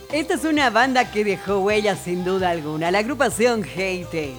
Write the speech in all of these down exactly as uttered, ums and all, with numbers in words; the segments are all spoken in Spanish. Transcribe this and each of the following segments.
Esta es una banda que dejó huella sin duda alguna, la agrupación Hate.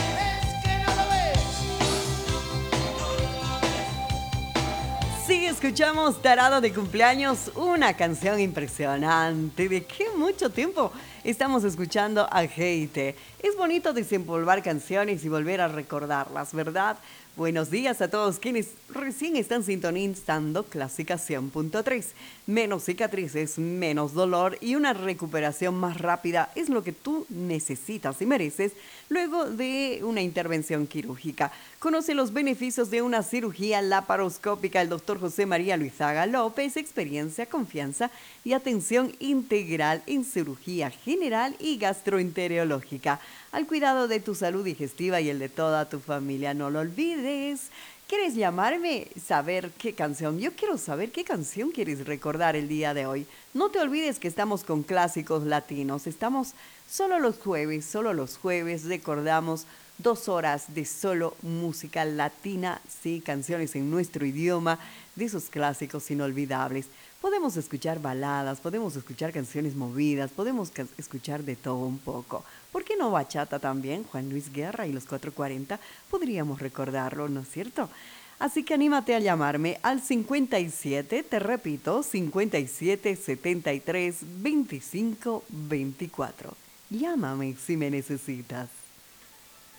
Sí, escuchamos Tarado de Cumpleaños, una canción impresionante. ¿De qué mucho tiempo estamos escuchando a Hate? Es bonito desempolvar canciones y volver a recordarlas, ¿verdad? Buenos días a todos quienes recién están sintonizando Clásica cien punto tres. Menos cicatrices, menos dolor y una recuperación más rápida es lo que tú necesitas y mereces luego de una intervención quirúrgica. Conoce los beneficios de una cirugía laparoscópica. El doctor José María Luizaga López, experiencia, confianza y atención integral en cirugía general y gastroenterológica, al cuidado de tu salud digestiva y el de toda tu familia. No lo olvides. ¿Quieres llamarme? Saber qué canción. Yo quiero saber qué canción quieres recordar el día de hoy. No te olvides que estamos con clásicos latinos. Estamos solo los jueves, solo los jueves recordamos dos horas de solo música latina, sí, canciones en nuestro idioma, de esos clásicos inolvidables. Podemos escuchar baladas, podemos escuchar canciones movidas, podemos ca- escuchar de todo un poco. ¿Por qué no bachata también? Juan Luis Guerra y los cuatrocientos cuarenta, podríamos recordarlo, ¿no es cierto? Así que anímate a llamarme al cincuenta y siete, te repito, cincuenta y siete, setenta y tres, veinticinco, veinticuatro. Llámame si me necesitas.